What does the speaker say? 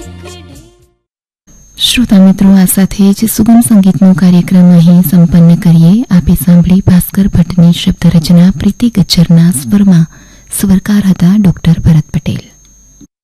શ્રોતા મિત્રો, આ સાથે જ સુગમ સંગીતનો કાર્યક્રમ અહીં સંપન્ન કરીએ. આપે સાંભળી ભાસ્કર ભટ્ટની શબ્દ રચના, પ્રીતિ ગજ્જરના સ્વરમાં સ્વરકાર હતા ડોક્ટર ભરત પટેલ.